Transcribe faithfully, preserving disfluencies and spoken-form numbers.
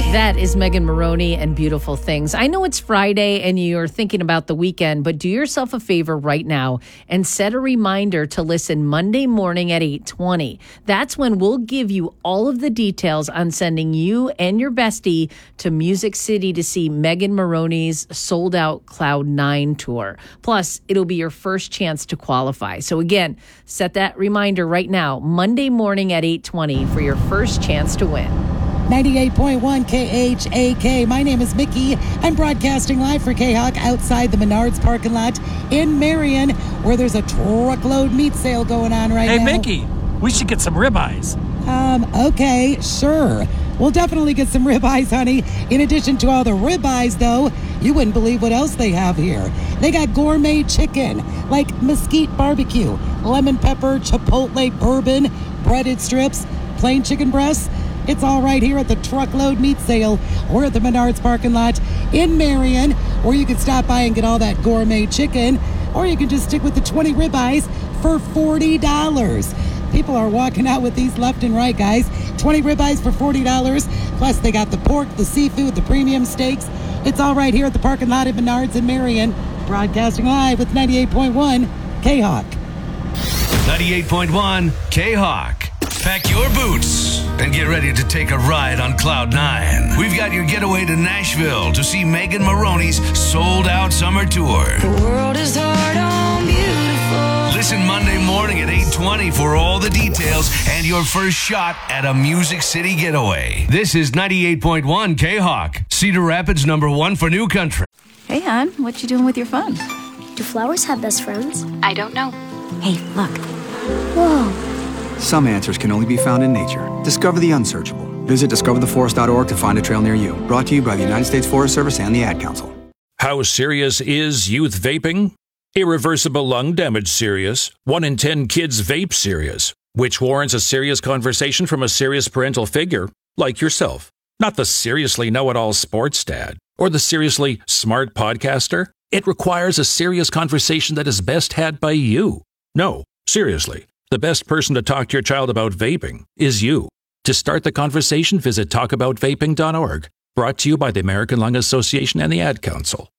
That is Megan Maroney and Beautiful Things. I know it's Friday and you're thinking about the weekend, but do yourself a favor right now and set a reminder to listen Monday morning at eight twenty. That's when we'll give you all of the details on sending you and your bestie to Music City to see Megan Maroney's sold-out Cloud nine tour. Plus, it'll be your first chance to qualify. So again, set that reminder right now, Monday morning at eight twenty for your first chance to win. ninety-eight point one K H A K. My name is Mickey. I'm broadcasting live for K-Hawk outside the Menards parking lot in Marion, where there's a truckload meat sale going on right hey, now. Hey, Mickey, we should get some ribeyes. Um, okay, sure. We'll definitely get some ribeyes, honey. In addition to all the ribeyes, though, you wouldn't believe what else they have here. They got gourmet chicken, like mesquite barbecue, lemon pepper, chipotle bourbon, breaded strips, plain chicken breasts. It's all right here at the truckload meat sale. We're at the Menards parking lot in Marion, where you can stop by and get all that gourmet chicken, or you can just stick with the twenty ribeyes for forty dollars. People are walking out with these left and right, guys. twenty ribeyes for forty dollars. Plus, they got the pork, the seafood, the premium steaks. It's all right here at the parking lot at Menards in Marion. Broadcasting live with ninety-eight point one K-Hawk. ninety-eight point one K-Hawk. Pack your boots and get ready to take a ride on Cloud nine. We've got your getaway to Nashville to see Megan Maroney's sold-out summer tour. The world is hard on beautiful. Listen Monday morning at eight twenty for all the details and your first shot at a Music City getaway. This is ninety-eight point one K-Hawk, Cedar Rapids number one for New Country. Hey, hon, what you doing with your phone? Do flowers have best friends? I don't know. Hey, look. Whoa. Some answers can only be found in nature. Discover the unsearchable. Visit discover the forest dot org to find a trail near you. Brought to you by the United States Forest Service and the Ad Council. How serious is youth vaping? Irreversible lung damage serious. One in ten kids vape serious, which warrants a serious conversation from a serious parental figure like yourself. Not the seriously know-it-all sports dad or the seriously smart podcaster. It requires a serious conversation that is best had by you. No, seriously. The best person to talk to your child about vaping is you. To start the conversation, visit talk about vaping dot org. Brought to you by the American Lung Association and the Ad Council.